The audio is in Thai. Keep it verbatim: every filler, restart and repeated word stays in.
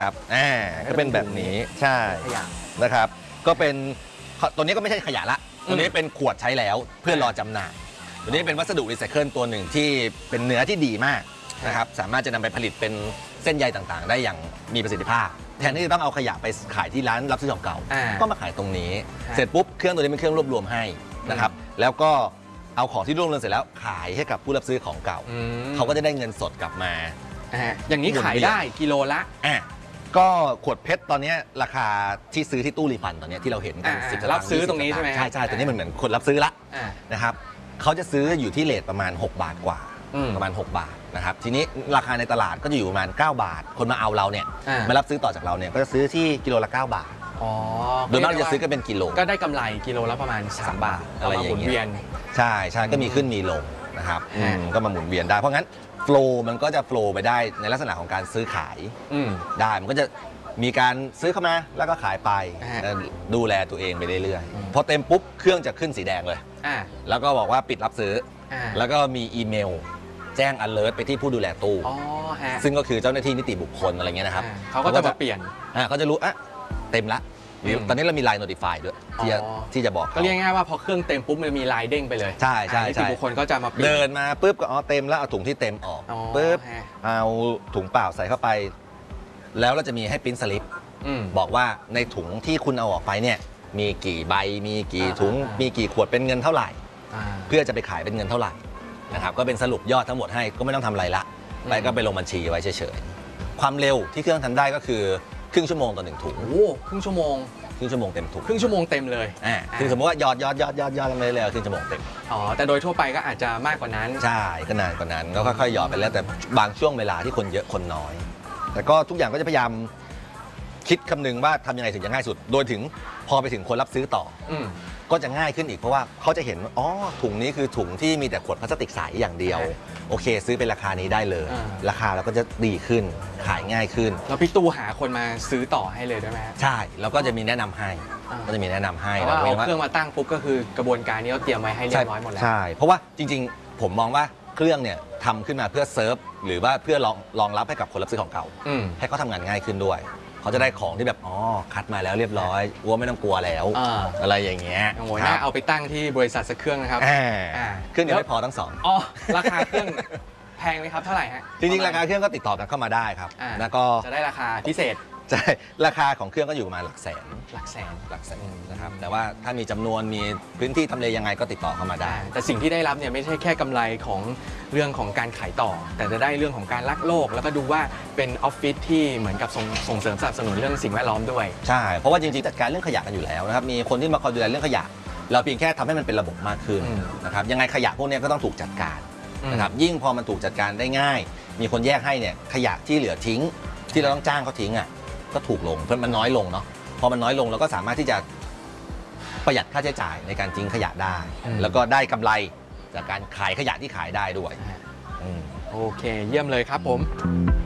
ครับอ่าก็เป็นแบบนี้ใช่นะครับก็เป็นตัวนี้ก็ไม่ใช่ขยะละตัวนี้เป็นขวดใช้แล้วเพื่อรอจำหน่ายตัวนี้เป็นวัสดุรีไซเคิลตัวหนึ่งที่เป็นเนื้อที่ดีมากนะครับสามารถจะนำไปผลิตเป็นเส้นใยต่างๆได้อย่างมีประสิทธิภาพแทนที่จะต้องเอาขยะไปขายที่ร้านรับซื้อของเก่าก็มาขายตรงนี้เสร็จปุ๊บเครื่องตัวนี้เป็นเครื่องรวบรวมให้นะครับแล้วก็เอาของที่รวบรวมเสร็จแล้วขายให้กับผู้รับซื้อของเก่าเขาก็จะได้เงินสดกลับมาอย่างนี้ขายได้กิโลละอ่ะก็ขวดเพชรตอนนี้ราคาที่ซื้อที่ตู้รีฟันตอนนี้ที่เราเห็นกันสิบรับซื้อตรงนี้ใช่ไหมใช่ใช่ตัวนี้มันเหมือนคนรับซื้อละนะครับเขาจะซื้ออยู่ที่เรทประมาณหกบาทกว่าประมาณหกบาทนะครับทีนี้ราคาในตลาดก็จะอยู่ประมาณเก้าบาทคนมาเอาเราเนี่ยมารับซื้อต่อจากเราเนี่ยก็จะซื้อที่กิโลละเก้าบาทโดยมากจะซื้อก็เป็นกิโลก็ได้กำไรกิโลละประมาณสามบาทอะไรอย่างเงี้ยใช่ใช่ก็มีขึ้นมีลงนะครับก็มาหมุนเวียนได้เพราะงั้นโฟล์มันก็จะโฟล์ไปได้ในลักษณะของการซื้อขายได้มันก็จะมีการซื้อเข้ามาแล้วก็ขายไปดูแลตัวเองไปเรื่อยๆพอเต็มปุ๊บเครื่องจะขึ้นสีแดงเลยแล้วก็บอกว่าปิดรับซื้อแล้วก็มีอีเมลแจ้ง alert ไปที่ผู้ดูแลตู้ซึ่งก็คือเจ้าหน้าที่นิติบุคคลอะไรเงี้ยนะครับเขาก็จะมาเปลี่ยนเขาจะรู้อ่ะเต็มละตอนนี้เรามี ไลน์ notify ด้วยที่จะที่จะบอกก็เรียกง่ายๆว่าพอเครื่องเต็มปุ๊บมันมีไลน์เด้งไปเลยใช่ใช่นิติบุคคลก็จะมาเดินมาปุ๊บก็อ๋อเต็มแล้วเอาถุงที่เต็มออกปุ๊บเอาถุงเปล่าใส่เข้าไปแล้วเราจะมีให้ปริ้นสลิปบอกว่าในถุงที่คุณเอาออกไปเนี่ยมีกี่ใบมีกี่ถุงมีกี่ขวดเป็นเงินเท่าไหร่เพื่อจะไปขายเป็นเงินเท่าไหร่นะครับก็เป็นสรุปยอดทั้งหมดให้ก็ไม่ต้องทำอะไรละไปก็ไปลงบัญชีไว้เฉยๆความเร็วที่เครื่องทำได้ก็คือครึ่งชั่วโมงต่อหนึ่งถุงโอ้ครึ่งชั่วโมงครึ่งชั่วโมงเต็มถุงครึ่งชั่วโมงเต็มเลยอ่าคือสมมติว่ายอดยอดยอดยอดยอดกันไปเลยครึ่งชั่วโมงเต็มอ๋อแต่โดยทั่วไปก็อาจจะมากกว่านั้นใช่ก็นานกว่านั้นก็ค่อยๆหยอดไปแล้วแต่บางช่วงเวลาที่คนเยอะคนน้อยแต่ก็ทุกอย่างก็จะพยายามคิดคำนึงว่าทำยังไงถึงจะง่ายสุดโดยถึงพอไปถึงคนรับซื้อต่อก็จะง่ายขึ้นอีกเพราะว่าเขาจะเห็นอ๋อถุงนี้คือถุงที่มีแต่ขวดพลาสติกใสอย่างเดียวโอเคซื้อเป็นราคานี้ได้เลยราคาเราก็จะดีขึ้นขายง่ายขึ้นแล้วพี่ตู้หาคนมาซื้อต่อให้เลยได้ไหมใช่แล้วก็จะมีแนะนำให้ก็จะมีแนะนำให้ว่าเอาเครื่องมาตั้งปุ๊บก็คือกระบวนการนี้เราเตรียมไว้ให้เรียบร้อยหมดแล้วใช่เพราะว่าจริงๆผมมองว่าเครื่องเนี่ยทำขึ้นมาเพื่อเซิร์ฟหรือว่าเพื่อรองรองรับให้กับคนรับซื้อของเก่าให้เขาทำงานง่ายขึ้นด้วยเขาจะได้ของที่แบบอ๋อคัดมาแล้วเรียบร้อยวัวไม่ต้องกลัวแล้วอะไรอย่างเงี้ยโอ้โหน่าเอาไปตั้งที่บริษัทสักเครื่องนะครับเครื่องเดียวไม่พอทั้งสองอ๋อราคาเครื่องแพงไหมครับเท่าไหร่ฮะจริงๆราคาเครื่องก็ติดต่อกันเข้ามาได้ครับแล้วก็จะได้ราคาพิเศษใช่ราคาของเครื่องก็อยู่ประมาณหลักแสนหลักแสนหลักแสนนะครับแต่ว่าถ้ามีจำนวนมีพื้นที่ทำเลยังไงก็ติดต่อเข้ามาได้แต่สิ่งที่ได้รับเนี่ยไม่ใช่แค่กำไรของเรื่องของการขายต่อแต่จะได้เรื่องของการรักโลกแล้วก็ดูว่าเป็นออฟฟิศที่เหมือนกับส่งส่งเสริมสนับสนุนเรื่องสิ่งแวดล้อมด้วยใช่เพราะว่าจริงๆจัดการเรื่องขยะกันอยู่แล้วนะครับมีคนที่มาคอยดูแลเรื่องขยะเราเพียงแค่ทำให้มันเป็นระบบมากขึ้นนะครับยังไงขยะพวกนี้ก็ต้องถูกจัดการนะครับยิ่งพอมันถูกจัดการได้ง่ายมีคนแยกให้เนี่ยขยะที่เหลือทิ้งที่เราต้องจ้างเขาทิ้งอ่ะก็ถูกลงเพราะมันน้อยลงเนาะพอมันน้อยลงเราก็สามารถที่จะประหยัดค่าใช้จ่ายในการทิ้งขยะได้แล้วก็ได้กำไรจากการขายขยะที่ขายได้ด้วยโอเคเยี่ยมเลยครับผม